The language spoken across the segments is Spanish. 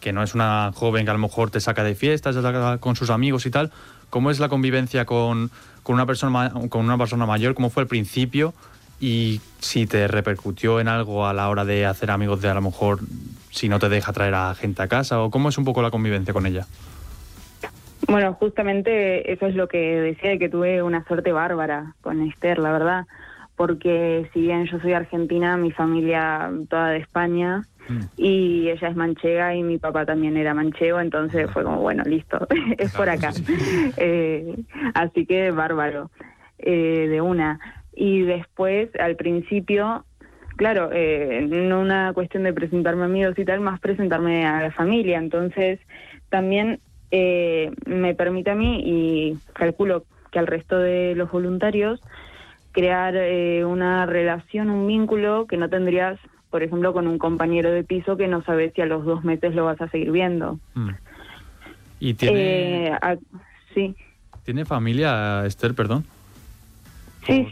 que no es una joven que a lo mejor te saca de fiestas, te saca con sus amigos y tal. ¿Cómo es la convivencia con una persona mayor? ¿Cómo fue al principio? Y si te repercutió en algo a la hora de hacer amigos, de a lo mejor si no te deja traer a gente a casa, o cómo es un poco la convivencia con ella. Bueno, justamente eso es lo que decía, de que tuve una suerte bárbara con Esther, la verdad, porque si bien yo soy argentina, mi familia toda de España, y ella es manchega y mi papá también era manchego, entonces fue como, bueno, listo, es por acá. Así que bárbaro, de una. Y después, al principio, claro, no una cuestión de presentarme a amigos y tal, más presentarme a la familia, entonces también me permite a mí, y calculo que al resto de los voluntarios, crear una relación, un vínculo que no tendrías, por ejemplo, con un compañero de piso que no sabes si a los 2 meses lo vas a seguir viendo. ¿Y tiene, sí. ¿Tiene familia, Esther, perdón? Sí,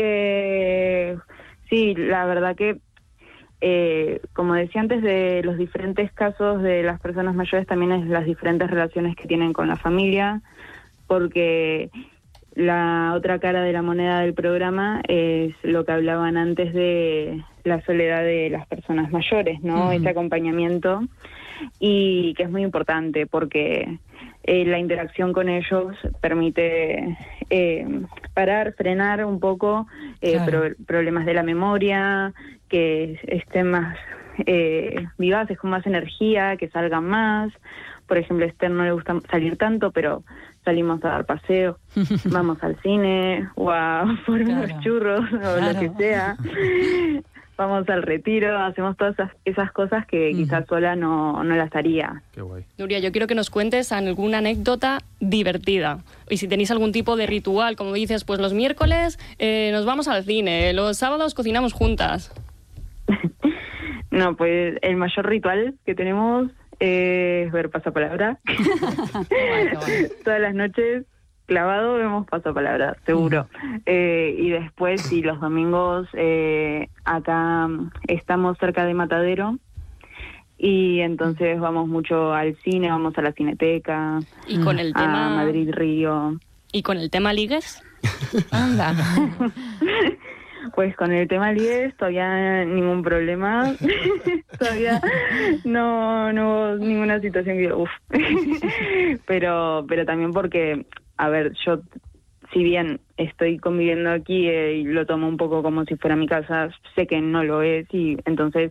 sí, la verdad que, como decía antes, de los diferentes casos de las personas mayores, también es las diferentes relaciones que tienen con la familia, porque la otra cara de la moneda del programa es lo que hablaban antes de la soledad de las personas mayores, ¿no? Ese acompañamiento, y que es muy importante porque la interacción con ellos permite parar, frenar un poco problemas de la memoria, que estén más vivaces, con más energía, que salgan más. Por ejemplo, a Esther no le gusta salir tanto, pero salimos a dar paseos, vamos al cine o a por unos churros o lo que sea. Vamos al retiro, hacemos todas esas cosas que quizás sola no las haría. Qué guay. Nuria, yo quiero que nos cuentes alguna anécdota divertida. Y si tenéis algún tipo de ritual, como dices, pues los miércoles nos vamos al cine, los sábados cocinamos juntas. No, pues el mayor ritual que tenemos es ver Pasapalabra. Todas las noches, clavado, vemos Pasapalabra, seguro. Y después, sí, los domingos, acá estamos cerca de Matadero, y entonces vamos mucho al cine, vamos a la Cineteca, y con el tema a Madrid Río. ¿Y con el tema ligues? Anda. Pues con el tema ligues todavía ningún problema. Todavía no hubo ninguna situación que pero también porque, a ver, yo, si bien estoy conviviendo aquí y lo tomo un poco como si fuera mi casa, sé que no lo es, y entonces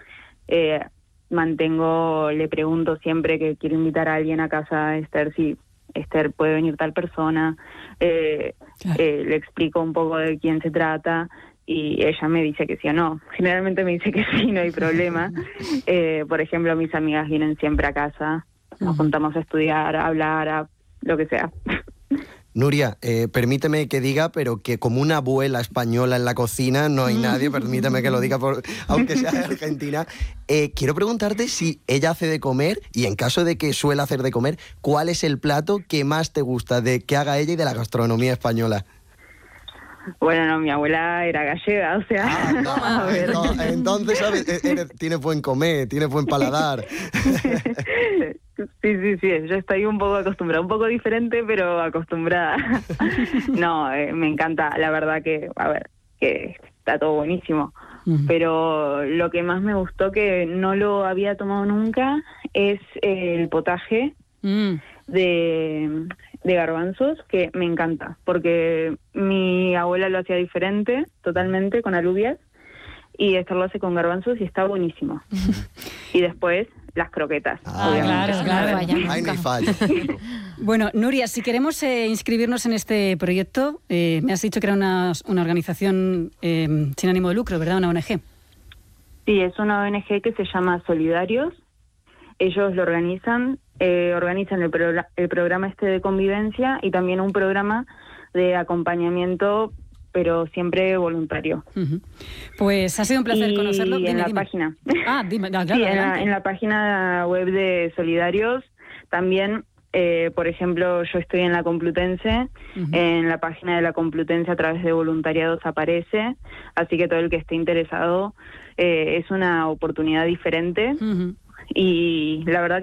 le pregunto siempre que quiero invitar a alguien a casa a Esther, si Esther puede venir tal persona, le explico un poco de quién se trata, y ella me dice que sí o no. Generalmente me dice que sí, no hay problema. Por ejemplo, mis amigas vienen siempre a casa, nos juntamos a estudiar, a hablar, a lo que sea. Nuria, permíteme que diga, pero que como una abuela española en la cocina no hay nadie, permíteme que lo diga, aunque sea de Argentina. Quiero preguntarte si ella hace de comer, y en caso de que suele hacer de comer, ¿cuál es el plato que más te gusta de que haga ella y de la gastronomía española? Bueno, no, mi abuela era gallega, o sea... a ver. No, entonces, ¿sabes? Tiene buen comer, tiene buen paladar. Sí, yo estoy un poco acostumbrada, un poco diferente, pero acostumbrada. No, me encanta, la verdad que, a ver, que está todo buenísimo. Pero lo que más me gustó, que no lo había tomado nunca, es el potaje de garbanzos, que me encanta, porque mi abuela lo hacía diferente, totalmente, con alubias, y Esther lo hace con garbanzos y está buenísimo. Y después las croquetas, obviamente. Claro. Ay, no hay fallo. Bueno, Nuria, si queremos inscribirnos en este proyecto, me has dicho que era una organización sin ánimo de lucro, ¿verdad? Una ONG. Sí, es una ONG que se llama Solidarios. Ellos lo organizan el programa este de convivencia, y también un programa de acompañamiento, pero siempre voluntario. Pues ha sido un placer conocerlo. Y en la página. Claro, sí, en la página web de Solidarios también, por ejemplo, yo estoy en la Complutense, en la página de la Complutense a través de voluntariados aparece, así que todo el que esté interesado, es una oportunidad diferente, y la verdad